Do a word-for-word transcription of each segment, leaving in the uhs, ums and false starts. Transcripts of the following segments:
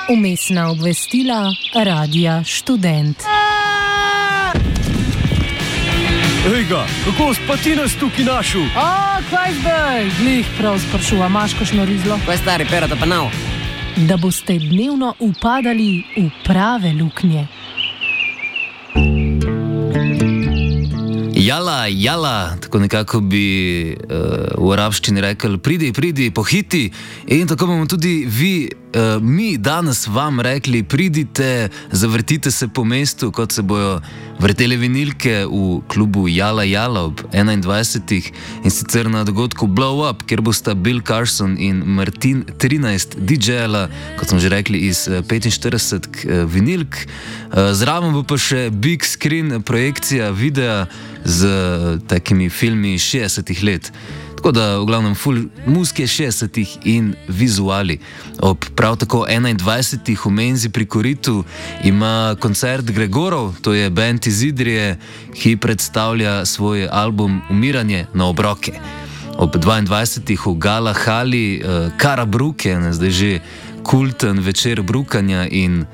Vmesna obvestila Radia Študent. Ejga, kako pa ti nas tukaj našel? O, kaj zdaj? Glih prav sprašuva, imaš kakšno rizlo? Kaj stari, perata pa nav? Da boste dnevno upadali v prave luknje. Jala, jala, tako nekako bi uh, v arabščini rekli, pridi, pridi, pohiti. In tako bomo tudi vi, uh, mi danes vam rekli, pridite, zavrtite se po mestu, kot se bojo vrtele vinilke v klubu Jala Jala ob enaindvajsetih in sicer na dogodku Blow Up, kjer bosta Bill Carson in Martin trinajst didžejala, kot smo že rekli, iz petinštirideset uh, vinilk. Uh, zraven bo pa še big screen projekcija videa z takimi filmi šestdesetih let. Tako da v glavnem full muzike šestdesetih in vizuali. Ob prav tako enaindvajsetih v Menzi pri Koritu ima koncert Gregorov, to je band iz Idrije, ki predstavlja svoj album Umiranje na obroke. Ob dvaindvajsetih v Gala Hali uh, Kara Bruke, ne, zdaj že kulten večer brukanja in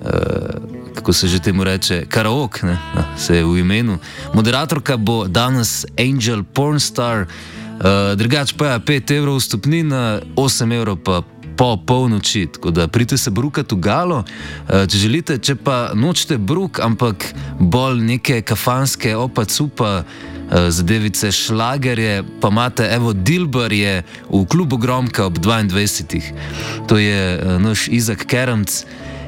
uh, kako se že temu reče, karaok, ne, se je v imenu. Moderatorka bo danes Angel Pornstar, uh, drugač pa je pet evrov vstopnina, osem evrov pa po polnoči, tako da pridite se brukat v Galo, uh, če želite, če pa nočete bruk, ampak bolj neke kafanske opa-cupa, uh, zadevice šlagerje, pa imate, evo, Dilbarje v klubu Gromka ob dvaindvajsetih. To je uh, naš Izak Keremc.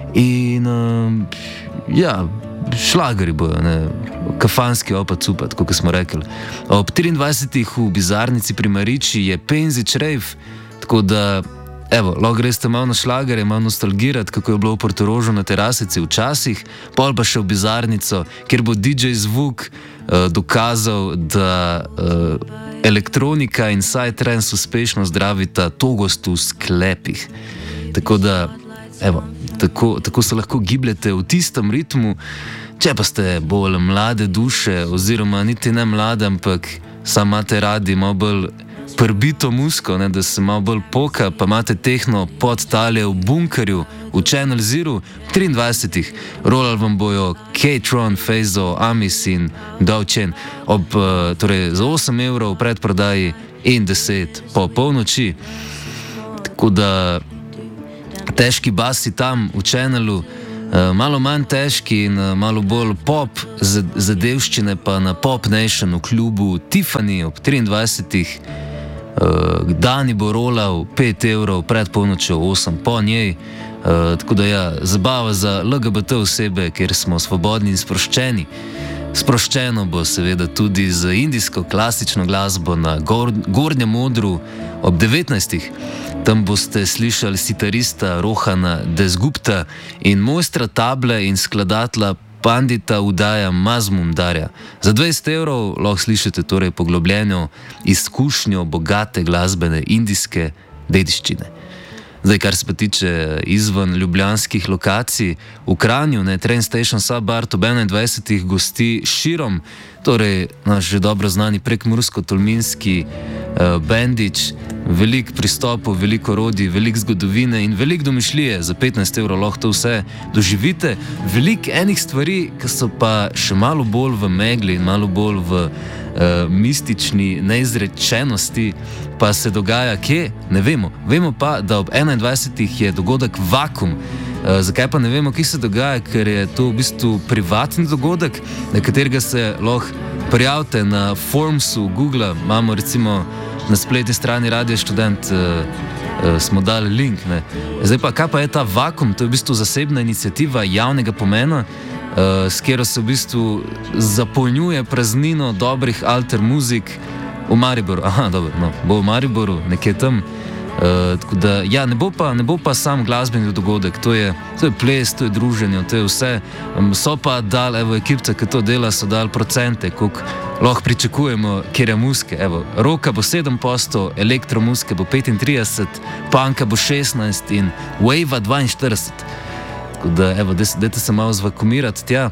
In uh, ja, šlageri bojo, ne, kafanski opa-cupa, tako kot smo rekli. Ob triindvajsetih v Bizarnici pri Mariči je Penzič Rave, tako da, evo, lahko greste malo na šlagere, malo nostalgirati, kako je bilo v Portorožu na terasici včasih, pol pa še v Bizarnico, kjer bo D J Zvuk uh, dokazal, da uh, elektronika in psytrance uspešno zdravita togost v sklepih. Tako da, evo, Tako, tako se lahko gibljete v tistem ritmu, če pa ste bolj mlade duše, oziroma niti ne mlade, ampak samo imate radi malo bolj prbito musko, ne, da se malo bolj poka, pa imate tehno podtalje v bunkerju, v Channel Zero, triindvajsetih. Rolali vam bojo K-Tron, Feizo, Amis in Dovčen, ob, torej za osem evrov v predprodaji in deset po polnoči. Tako da težki basi tam v Channelu, uh, malo manj težki in uh, malo bolj pop zadevščine pa na Pop Nation v klubu Tiffany ob triindvajsetih. Uh, Dani bo rolal pet evrov pred polnočjo, osem po njej. Uh, tako da ja, zabava za L G B T osebe, kjer smo svobodni in sproščeni. Sproščeno bo seveda tudi z indijsko klasično glasbo na gor, Gornjem odru ob devetnajstih. Tam boste slišali sitarista Rohana Desgupta in mojstra table in skladatla Pandita Udaja Mazmundarja. Za dvajset evrov lahko slišite torej poglobljeno izkušnjo bogate glasbene indijske dediščine. Zdaj, kar se pa tiče izven ljubljanskih lokacij, v Kranju, ne, Train Station Subart ob enaindvajsetih gosti Širom, torej naš že dobro znani prekmursko-tolminski uh, bendič, veliko pristopov, veliko orodij, veliko zgodovine in veliko domišljije. Za petnajst evrov lahko to vse doživite. Veliko enih stvari, ki so pa še malo bolj v megli in malo bolj v uh, mistični neizrečenosti, pa se dogaja kje? Ne vemo. Vemo pa, da ob enaindvajsetih je dogodek Vakum. Uh, zakaj pa ne vemo, kje se dogaja, ker je to v bistvu privatni dogodek, na katerega se lahko prijavite na Formsu Google. Imamo recimo na spletni strani Radia Študent uh, uh, smo dali link. Ne. Zdaj pa, kaj pa je ta Vakum? To je v bistvu zasebna iniciativa javnega pomena, uh, s katero se v bistvu zapolnjuje praznino dobrih alter muzik v Mariboru. Aha, dobro, no, bo v Mariboru, nekje tam. Uh, tako da, ja, ne bo pa, ne bo pa sam glasbeni dogodek, to je, to je ples, to je druženje, to je vse. Um, so pa dal, evo, ekipca, ki to dela, so dal procente, koliko lahko pričakujemo, kjer je muske. Evo, roka bo sedem posto, elektromuske bo petintrideset, punka bo šestnajst in wavea dvainštirideset. Tako da, evo, dajte se malo zvakumirati tja.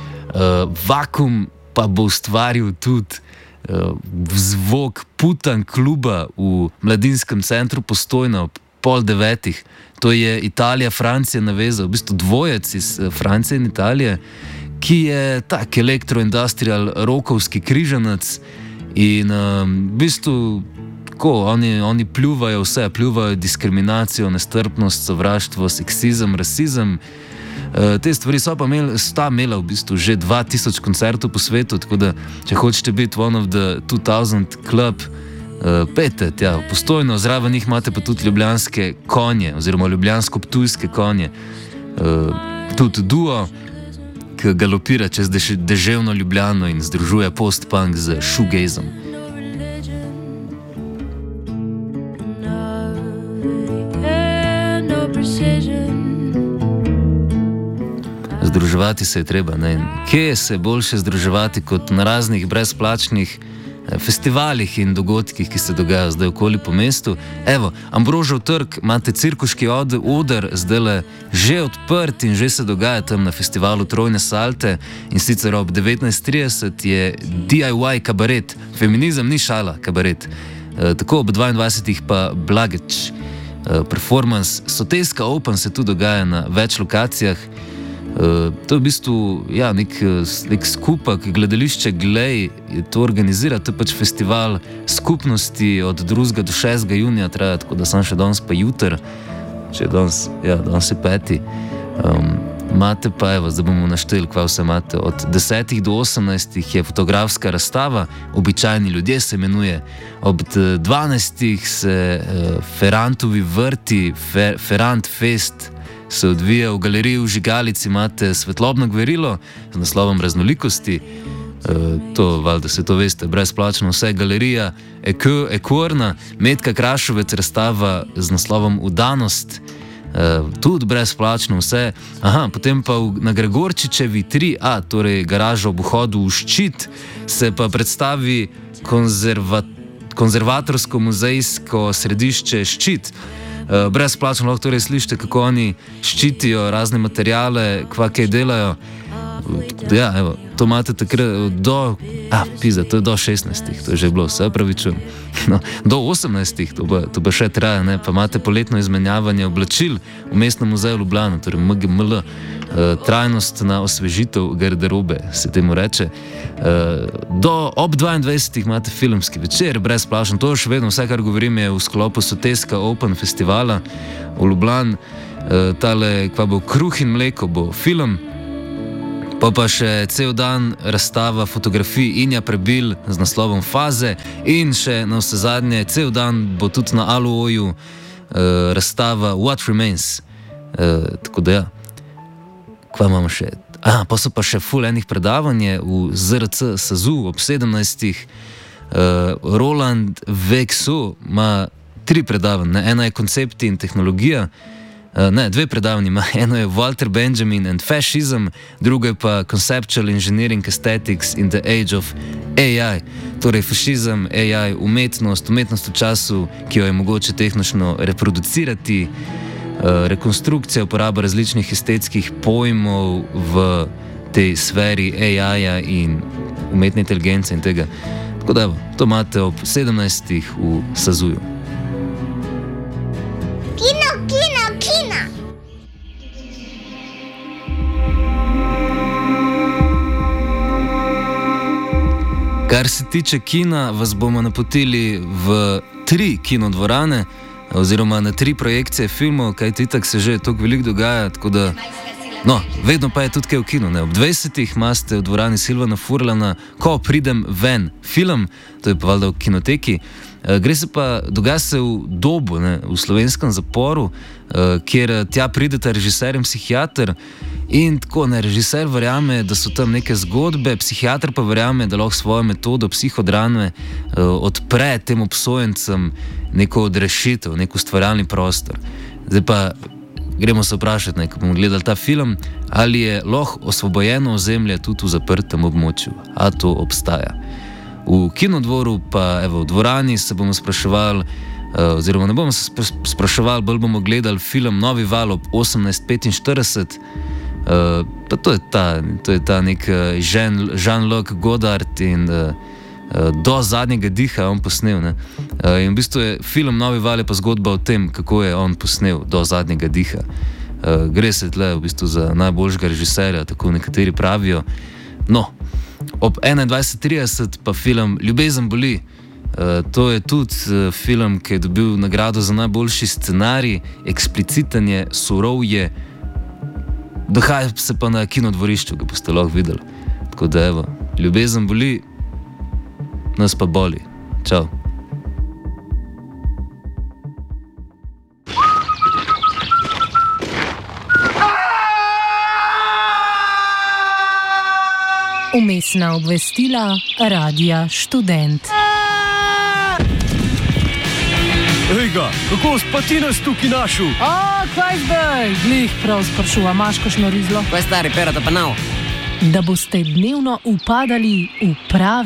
Uh, vakum pa bo ustvaril tudi zvok Putan kluba v Mladinskem centru Postojna ob pol devetih. To je Italija, Francija naveza, v bistvu dvojec iz Francije in Italije, ki je tak elektro-industrial rokovski križanec in um, v bistvu tako, oni, oni pljuvajo vse, pljuvajo diskriminacijo, nestrpnost, sovraštvo, seksizem, rasizem. Uh, te stvari so pa imeli, sta imela v bistvu že dva tisoč koncertov po svetu, tako da če hočete biti one of the two thousand club, uh, pete, tja, postojno, zraven njih imate pa tudi ljubljanske konje, oziroma ljubljansko-ptujske konje. Uh, tudi duo, ki galopira čez dež, deževno Ljubljano in združuje post-punk z shoegazom. Združevati se je treba, ne? Kje se je boljše združevati kot na raznih brezplačnih festivalih in dogodkih, ki se dogajajo zdaj okoli po mestu. Evo, Ambrožev trg, imate cirkuški od, oder, zdajle že odprt in že se dogaja tam na festivalu Trojne salte in sicer ob devetnajst trideset je D I Y kabaret, feminizem ni šala, kabaret. E, tako ob dvaindvajsetih pa Blageč. E, performance Soteska Open se tu dogaja na več lokacijah. Uh, to je v bistvu ja, nek, nek skupek, gledališče Glej to organizira, to je pač festival skupnosti od drugega do šestega junija traja, tako da sem še danes pa jutr, če je danes, ja, danes je peti. Um, imate pa, evo, zdaj bomo našteli, kva vse imate. Od desetih do osemnajstih je fotografska razstava, Običajni ljudje se imenuje, ob dvanajstih se uh, Ferrantovi vrti, Fer, Ferrant Fest, se odvija v galeriji v Žigalici, imate svetlobno gverilo z naslovom Raznolikosti. E, to, valjda se to veste, brezplačno vse, galerija Eko, Ekorna, Metka Krašovec, razstava z naslovom Udanost, e, tudi brezplačno vse. Aha, potem pa v, na Gregorčičevi tri A, torej garaža ob vhodu v Ščit, se pa predstavi konzerva, konzervatorsko-muzejsko središče Ščit. Uh, brezplačno lahko torej slišite, kako oni ščitijo razne materijale, kva kaj delajo. Ja, evo, to imate takrat do, a, pizda, to je do šestnajstih, to je že bilo, se pravičujem. No, do osemnajstih, to pa, to pa še traja, ne, pa imate poletno izmenjavanje oblačil v Mestnem muzeju Ljubljana, torej M G M L, uh, trajnostna osvežitev garderobe, se temu reče. Uh, do, ob dvaindvajsetih imate filmski večer, brezplačno, to še vedno, vse, kar govorim, je v sklopu Soteska Open festivala v Ljubljani. Uh, tale, kva bo Kruh in mleko, bo film. Pa pa še cel dan razstava fotografij Inja Prebil z naslovom Faze in še na vse zadnje, cel dan bo tudi na Aluoju uh, razstava What Remains. Uh, tako da ja, kva imamo še? Ah, pa so pa še ful enih predavanje v Z R C Sazu ob sedemnajstih. Uh, Roland Vexo ima tri predavanja, ena je koncepti in tehnologija. Uh, ne, dve predavni ima. Eno je Walter Benjamin and Fascism, drugo je pa Conceptual Engineering Aesthetics in the Age of A I. Torej, fašizem, A I, umetnost, umetnost v času, ki jo je mogoče tehnično reproducirati, uh, rekonstrukcija, uporaba različnih estetskih pojmov v tej sferi A I-ja in umetne inteligence in tega. Tako da, to imate ob sedemnajstih v Sazuju. Kino, kino, kino! Kar se tiče kina, vas bomo napotili v tri kinodvorane, oziroma na tri projekcije filmov, kajti itak se že toliko veliko dogaja, tako da, no, vedno pa je tudi kaj v kinu, ne. Ob dvajsetih imate v dvorani Silvana Furlana Ko pridem ven film, to je pa valjda v kinoteki. Gre se pa, dogaja se v Dobu, ne, v slovenskem zaporu, kjer tja prideta režiser in psihiater in tako, ne, režiser verjame, da so tam neke zgodbe, psihiater pa verjame, da lahko svojo metodo psihodrame odpre tem obsojencem neko odrešitev, neko ustvarjalni prostor. Zdaj pa gremo se vprašati, ne, ko bomo gledali ta film, ali je lahko osvobojeno ozemlje tudi v zaprtem območju, a to obstaja. V kinodvoru pa, evo, v dvorani se bomo spraševali, uh, oziroma ne bomo se spraševali, bolj bomo gledali film Novi val ob osemnajst petinštirideset. Uh, pa to je ta, to je ta nek uh, Jean, Jean-Luc Godard in uh, do zadnjega diha je on posnel. Ne? In v bistvu je film Novi val je pa zgodba o tem, kako je on posnel do zadnjega diha. Gre se tle v bistvu za najboljšega režiserja, tako nekateri pravijo. No, ob enaindvajset trideset pa film Ljubezen boli. To je tudi film, ki je dobil nagrado za najboljši scenarij, ekspliciten je, surov je, dohaja se pa na kinodvorišču, ga boste lahko videli. Tako da evo, Ljubezen boli, nas pa boli. Čau. Umestna obvestila Radia Študent. Ej ga, kako si pa ti nas tukaj našel? A, kaj zdaj? Glih prav sprašujem, imaš kakšno rizlo? Kaj stari, perata pa nav? Da boste dnevno upadali v prave